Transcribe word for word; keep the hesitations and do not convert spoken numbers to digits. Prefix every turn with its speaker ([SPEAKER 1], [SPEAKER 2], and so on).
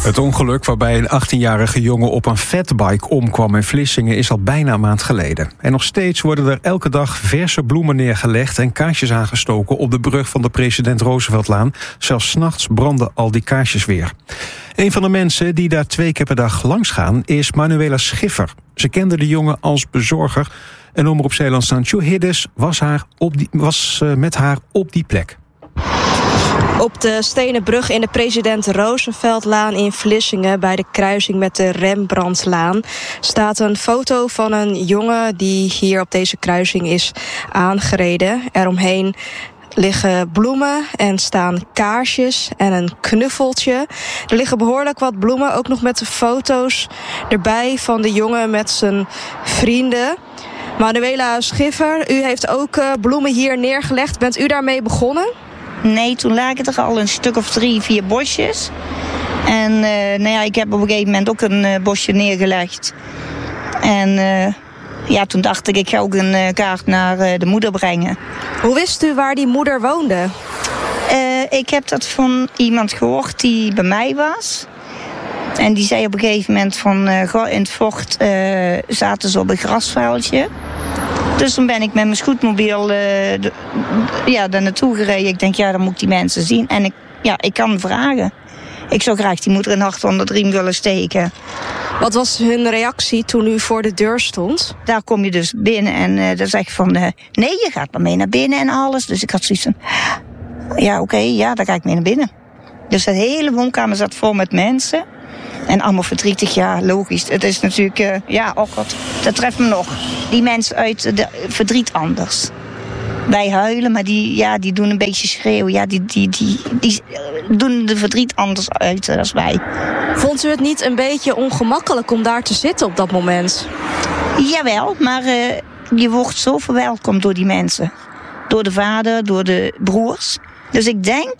[SPEAKER 1] Het ongeluk waarbij een achttienjarige jongen op een fatbike omkwam in Vlissingen is al bijna een maand geleden. En nog steeds worden er elke dag verse bloemen neergelegd en kaarsjes aangestoken op de brug van de President Rooseveltlaan. Zelfs 's nachts branden al die kaarsjes weer. Een van de mensen die daar twee keer per dag langs gaan is Manuela Schiffer. Ze kende de jongen als bezorger en Omroep Zeeland Sancho Hiddes was, haar op die, was uh, met haar op die plek.
[SPEAKER 2] Op de stenen brug in de President Rooseveltlaan in Vlissingen, bij de kruising met de Rembrandtlaan, staat een foto van een jongen die hier op deze kruising is aangereden. Eromheen liggen bloemen en staan kaarsjes en een knuffeltje. Er liggen behoorlijk wat bloemen, ook nog met de foto's erbij van de jongen met zijn vrienden. Manuela Schiffer, u heeft ook uh, bloemen hier neergelegd. Bent u daarmee begonnen?
[SPEAKER 3] Nee, toen lagen er al een stuk of drie, vier bosjes. En uh, nou ja, ik heb op een gegeven moment ook een uh, bosje neergelegd. En uh, ja, toen dacht ik, ik ga ook een uh, kaart naar uh, de moeder brengen.
[SPEAKER 2] Hoe wist u waar die moeder woonde?
[SPEAKER 3] Uh, ik heb dat van iemand gehoord die bij mij was. En die zei op een gegeven moment van, uh, in het vocht uh, zaten ze op een grasveldje. Dus toen ben ik met mijn scootmobiel uh, de, ja, daar naartoe gereden. Ik denk, ja, dan moet ik die mensen zien. En ik, ja, ik kan vragen. Ik zou graag die moeder een hart onder de riem willen steken.
[SPEAKER 2] Wat was hun reactie toen u voor de deur stond?
[SPEAKER 3] Daar kom je dus binnen en uh, dan zeg je van, uh, nee, je gaat maar mee naar binnen en alles. Dus ik had zoiets van, ja, oké, okay, ja, daar ga ik mee naar binnen. Dus de hele woonkamer zat vol met mensen. En allemaal verdrietig, ja, logisch. Het is natuurlijk, uh, ja, oh god, dat treft me nog. Die mensen uit de verdriet anders. Wij huilen, maar die, ja, die doen een beetje schreeuwen. Ja, die, die, die, die doen de verdriet anders uit dan wij.
[SPEAKER 2] Vond u het niet een beetje ongemakkelijk om daar te zitten op dat moment?
[SPEAKER 3] Jawel, maar uh, je wordt zo verwelkomd door die mensen. Door de vader, door de broers. Dus ik denk